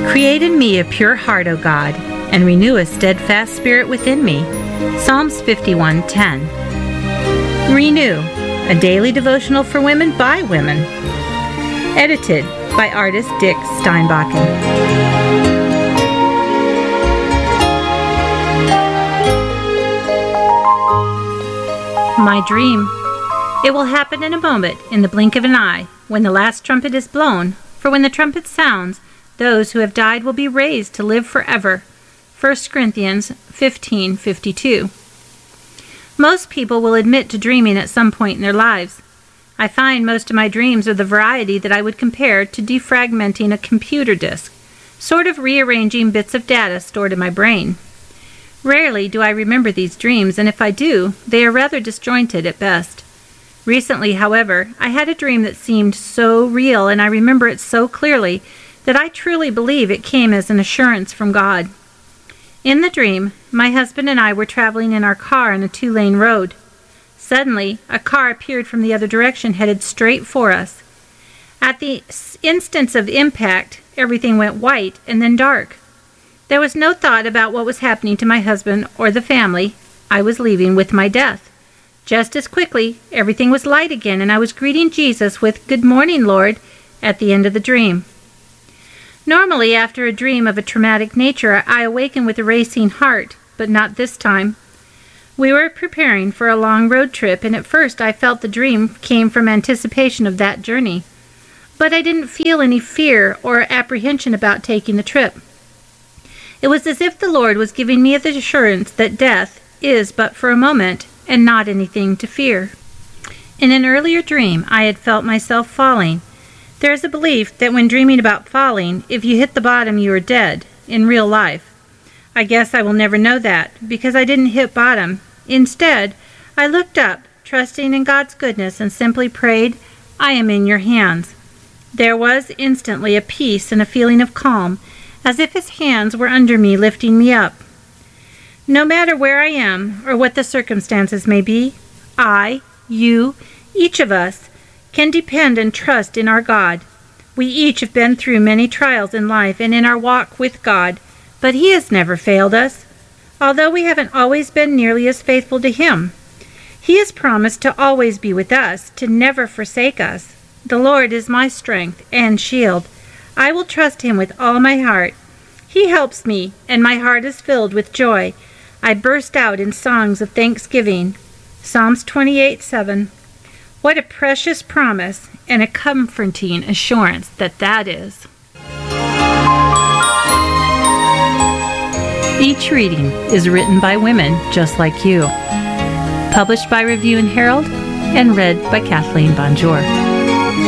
Create in me a pure heart, O God, and renew a steadfast spirit within me. Psalms 51:10. Renew, a daily devotional for women by women. Edited by artist Dick Steinbachen. My dream. It will happen in a moment, in the blink of an eye, when the last trumpet is blown, for when the trumpet sounds, those who have died will be raised to live forever. 1 Corinthians 15:52. Most people will admit to dreaming at some point in their lives. I find most of my dreams are the variety that I would compare to defragmenting a computer disk, sort of rearranging bits of data stored in my brain. Rarely do I remember these dreams, and if I do, they are rather disjointed at best. Recently, however, I had a dream that seemed so real, and I remember it so clearly, that I truly believe it came as an assurance from God. In the dream, my husband and I were traveling in our car on a 2-lane road. Suddenly, a car appeared from the other direction, headed straight for us. At the instant of impact, everything went white and then dark. There was no thought about what was happening to my husband or the family. I was leaving with my death. Just as quickly, everything was light again, and I was greeting Jesus with, "Good morning, Lord," at the end of the dream. Normally, after a dream of a traumatic nature, I awaken with a racing heart, but not this time. We were preparing for a long road trip, and at first I felt the dream came from anticipation of that journey. But I didn't feel any fear or apprehension about taking the trip. It was as if the Lord was giving me the assurance that death is but for a moment and not anything to fear. In an earlier dream, I had felt myself falling. There is a belief that when dreaming about falling, if you hit the bottom, you are dead, in real life. I guess I will never know that, because I didn't hit bottom. Instead, I looked up, trusting in God's goodness, and simply prayed, "I am in your hands." There was instantly a peace and a feeling of calm, as if His hands were under me, lifting me up. No matter where I am, or what the circumstances may be, I, you, each of us, can depend and trust in our God. We each have been through many trials in life and in our walk with God, but He has never failed us. Although we haven't always been nearly as faithful to Him, He has promised to always be with us, to never forsake us. The Lord is my strength and shield. I will trust Him with all my heart. He helps me, and my heart is filled with joy. I burst out in songs of thanksgiving. Psalms 28:7. What a precious promise and a comforting assurance that is. Each reading is written by women just like you. Published by Review and Herald and read by Kathleen Bonjour.